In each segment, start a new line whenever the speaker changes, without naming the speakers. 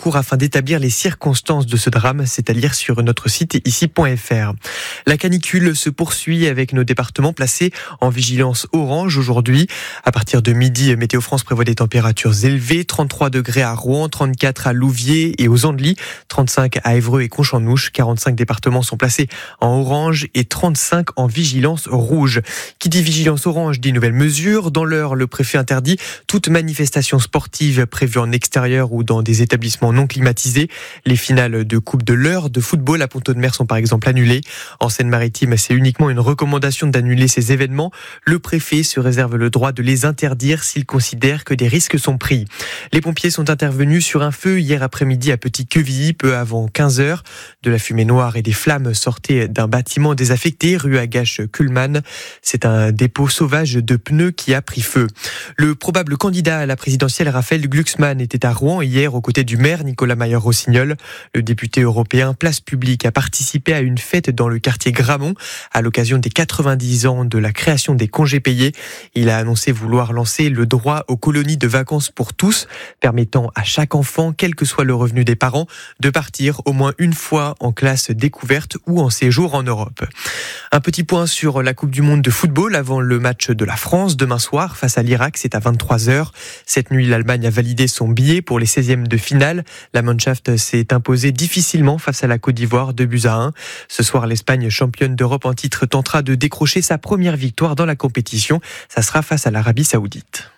cours afin d'établir les circonstances de ce drame, c'est à dire sur notre site ici.fr. La canicule se poursuit avec nos départements placés en vigilance orange aujourd'hui. À partir de midi, Météo France prévoit des températures élevées, 33 degrés à Rouen, 34 à Louviers et aux Andelys, 35 à Évreux et Conches-en-Ouche. 45 départements sont placés en orange et 35 en vigilance rouge. Qui dit vigilance orange dit nouvelles mesures. Dans l'Eure, le préfet interdit toute manifestation sportive prévue en extérieur ou dans des établissements non climatisés. Les finales de Coupe de l'Eure de football à Pont-Audemer sont par exemple annulées. En Seine-Maritime, c'est uniquement une recommandation d'annuler ces événements. Le préfet se réserve le droit de les interdire s'il considère que des risques sont pris. Les pompiers sont intervenus sur un feu hier après-midi à Petit-Quevilly, peu avant 15h. De la fumée noire et des flammes sortaient d'un bâtiment désaffecté, rue Agache-Kuhlmann. C'est un dépôt sauvage de pneus qui a pris feu. Le probable candidat à la présidentielle, Raphaël Glucksmann, était à Rouen hier aux côtés du maire Nicolas Mayer-Rossignol. Le député européen Place Publique a participé à une fête dans le quartier Gramont à l'occasion des 90 ans de la création des congés payés. Il a annoncé vouloir lancer le droit aux colonies de vacances pour tous, permettant à chaque enfant, quel que soit le revenu des parents, de partir au moins une fois en classe découverte ou en séjour en Europe. Un petit point sur la Coupe du Monde de football avant le match de la France demain soir face à l'Irak, c'est à 23h. Cette nuit, l'Allemagne a validé son billet pour les 16e de finale. La Mannschaft s'est imposée difficilement face à la Côte d'Ivoire, 2-1. Ce soir, l'Espagne, championne d'Europe en titre, tentera de décrocher sa première victoire dans la compétition. Ça sera face à l'Arabie Saoudite.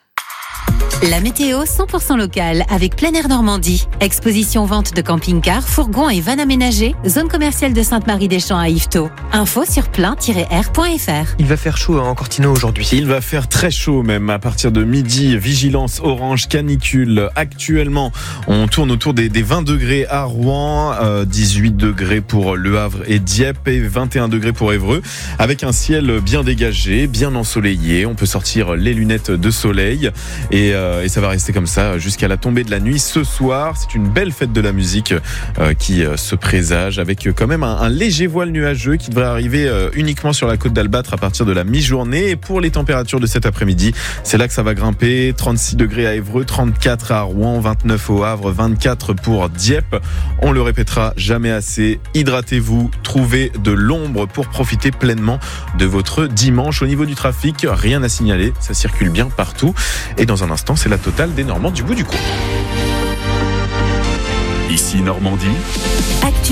La météo 100% locale avec Plein Air Normandie. Exposition vente de camping-cars, fourgons et vannes aménagées. Zone commerciale de Sainte-Marie-des-Champs à Yvetot. Info sur plein-air.fr.
Il va faire chaud en Cortino aujourd'hui.
Il va faire très chaud même à partir de midi. Vigilance orange, canicule. Actuellement, on tourne autour des 20 degrés à Rouen, 18 degrés pour Le Havre et Dieppe et 21 degrés pour Évreux. Avec un ciel bien dégagé, bien ensoleillé. On peut sortir les lunettes de soleil et ça va rester comme ça jusqu'à la tombée de la nuit. Ce soir, c'est une belle fête de la musique qui se présage avec quand même un léger voile nuageux qui devrait arriver uniquement sur la côte d'Albâtre à partir de la mi-journée. Et pour les températures de cet après-midi, c'est là que ça va grimper. 36 degrés à Évreux, 34 à Rouen, 29 au Havre, 24 pour Dieppe. On le répétera jamais assez. Hydratez-vous, trouvez de l'ombre pour profiter pleinement de votre dimanche. Au niveau du trafic, rien à signaler. Ça circule bien partout. Et dans un instant, c'est la totale des Normands du bout du coin.
Ici Normandie.